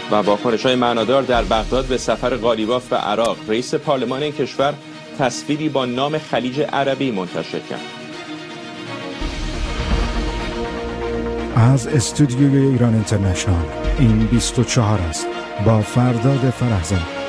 و واکنش‌های معنادار در بغداد به سفر قالیباف به عراق. رئیس پارلمان این کشور تصویری با نام خلیج عربی منتشر کرد. از استودیوی ایران اینترنشنال این 24 است با فرداد فرحزاد.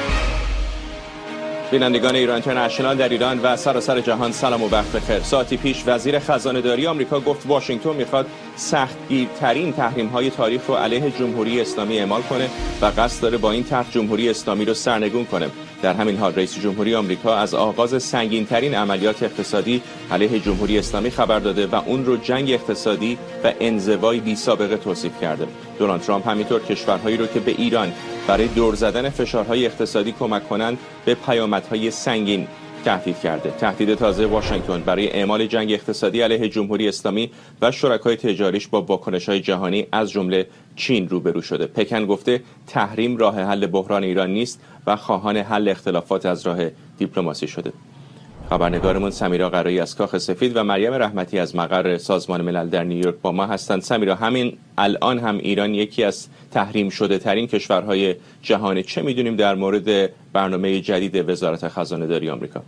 بینندگان ایران اینترنشنال در ایران و سراسر جهان سلام و وقت بخیر. ساعتی پیش وزیر خزانه‌داری آمریکا گفت واشنگتن میخواد سختگیرترین تحریم‌های تاریخ رو علیه جمهوری اسلامی اعمال کنه و قصد داره با این طرح جمهوری اسلامی رو سرنگون کنه. در همین حال رئیس جمهوری آمریکا از آغاز سنگین‌ترین عملیات اقتصادی علیه جمهوری اسلامی خبر داده و اون رو جنگ اقتصادی و انزوای بی‌سابقه توصیف کرده. دونالد ترامپ همینطور کشورهایی رو که به ایران برای دور زدن فشارهای اقتصادی کمک کنند به پیامدهای سنگین تهدید کرده. تهدید تازه واشنگتن برای اعمال جنگ اقتصادی علیه جمهوری اسلامی و شرکای تجاریش با واکنش‌های جهانی از جمله چین روبرو شده. پکن گفته تحریم راه حل بحران ایران نیست و خواهان حل اختلافات از راه دیپلماسی شده. خبرنگارمون سمیرا قرایی از کاخ سفید و مریم رحمتی از مقر سازمان ملل در نیویورک با ما هستند. سمیرا، همین الان هم ایران یکی از تحریم شده ترین کشورهای جهان. چه میدونیم در مورد برنامه جدید وزارت خزانه‌داری آمریکا؟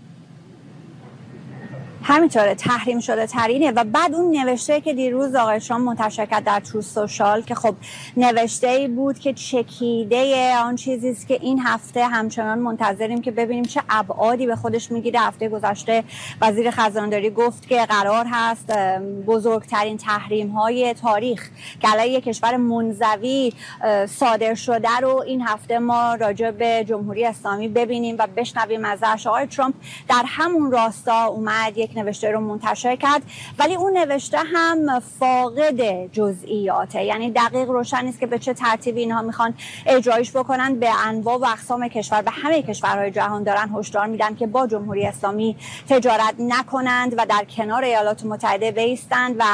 همینطوره، تحریم شده ترینه. و بعد اون نوشته که دیروز آقای ترامپ منتشر کرد در تروث سوشال که خب نوشته‌ای بود که چکیده آن چیزی است که این هفته همچنان منتظریم که ببینیم چه ابعادی به خودش میگیره. هفته گذشته وزیر خزانه‌داری گفت که قرار هست بزرگترین تحریم‌های تاریخ که علیه کشور منزوی صادر شده رو این هفته ما راجع به جمهوری اسلامی ببینیم و بشنویم ازش. آقای ترامپ در همون راستا اومد یک نوشته رو منتشر کرد، ولی اون نوشته هم فاقد جزئیاته، یعنی دقیق روشن نیست که به چه ترتیبی اینها میخوان اجرایش بکنن. به انواع و اقسام کشور، به همه کشورهای جهان دارن هشدار میدن که با جمهوری اسلامی تجارت نکنند و در کنار ایالات متحده بایستند و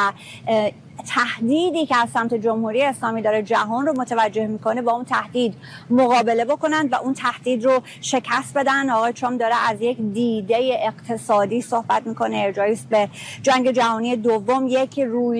تهدیدی که از سمت جمهوری اسلامی داره جهان رو متوجه میکنه با اون تهدید مقابله بکنن و اون تهدید رو شکست بدن. آقای ترامپ داره از یک دیده اقتصادی صحبت میکنه، ارجاعی است به جنگ جهانی دوم، یک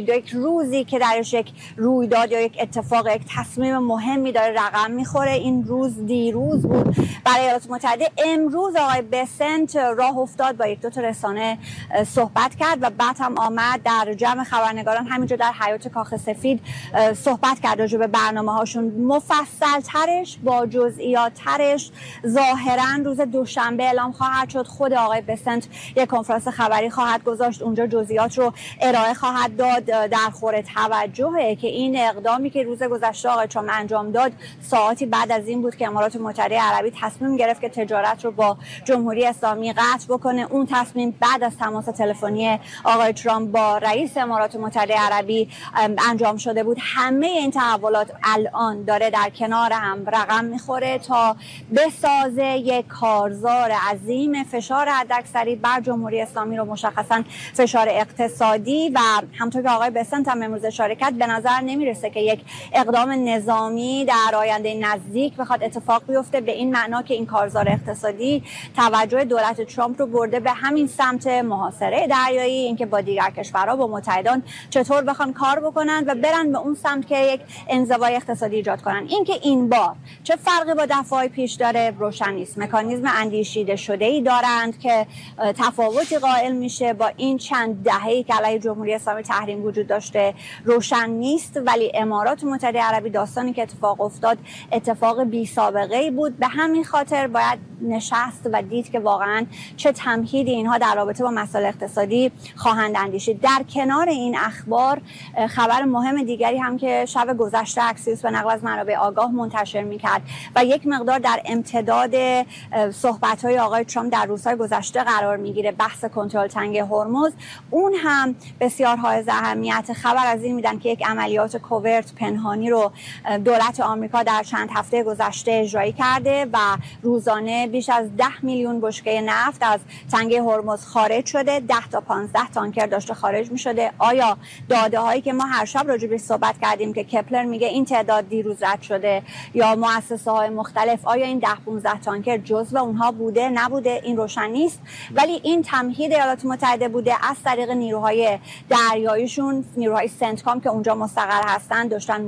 روزی که درش یک رویداد یا یک اتفاق، یک تصمیم مهمی داره رقم میخوره. این روز دیروز بود برای ایالات متحده. امروز آقای بسنت راه افتاد، با یک دو تا رسانه صحبت کرد و بعد هم آمد در جمع خبرنگاران همینجا در حیاط کاخ سفید صحبت کرد راجع به برنامه‌هاشون مفصل ترش، با جزئیات ترش. ظاهراً روز دوشنبه اعلام خواهد شد. خود آقای بسنت یک کنفرانس خبری خواهد گذاشت، اونجا جزئیات رو ارائه خواهد داد. در خور توجهه که این اقدامی که روز گذشته آقای ترامپ انجام داد ساعتی بعد از این بود که امارات متحده عربی تصمیم گرفت که تجارت رو با جمهوری اسلامی قطع بکنه. اون تصمیم بعد از تماس تلفنی آقای ترامپ با رئیس امارات متحده عربی انجام شده بود. همه این تحولات الان داره در کنار هم رقم میخوره تا بسازه یک کارزار عظیم فشار حداکثری بر جمهوری اسلامی رو، مشخصا فشار اقتصادی. و همونطور که آقای بسنت هم امروز اشاره کرد، به نظر نمیرسه که یک اقدام نظامی در آینده نزدیک بخواد اتفاق بیفته، به این معنا که این کارزار اقتصادی توجه دولت ترامپ رو برده به همین سمت محاصره دریایی، اینکه با دیگر کشورها، با متحدان چطور بخوان کار بکنن و برن به اون سمت که یک انزوای اقتصادی ایجاد کنن. اینکه این بار چه فرقی با دفعه‌های پیش داره روشن نیست. مکانیزم اندیشیده شده‌ای دارند که تفاوتی قائل میشه با این چند دهه‌ای که علیه جمهوری اسلامی تحریم وجود داشته روشن نیست. ولی امارات متحده عربی، داستانی که اتفاق افتاد اتفاق بی سابقه‌ای بود. به همین خاطر باید نشست و دید که واقعا چه تمهیدی اینها در رابطه با مسائل اقتصادی خواهند اندیشید. در کنار این اخبار خبر مهم دیگری هم که شب گذشته اکسیوس به نقل از منابع آگاه منتشر میکرد و یک مقدار در امتداد صحبت‌های آقای ترامپ در روزهای گذشته قرار میگیره، بحث کنترل تنگ هرمز، اون هم بسیار حائز اهمیت. خبر از این میدن که یک عملیات کوورت پنهانی رو دولت آمریکا در چند هفته گذشته اجرایی کرده و روزانه بیش از 10 میلیون بشکه نفت از تنگه هرمز خارج شده. 10 تا 15 تانکر داشته خارج می‌شده. آیا داده هایی که ما هر شب راجع بهش صحبت کردیم که کپلر میگه این تعداد دیروز رد شده، یا مؤسسه های مختلف، آیا این 10-15 تانکر جزو اونها بوده نبوده؟ این روشن نیست. ولی این تمهید ایالات متحده بوده از طریق نیروهای دریاییشون، نیروهای سنتکام که اونجا مستقر هستن، داشتن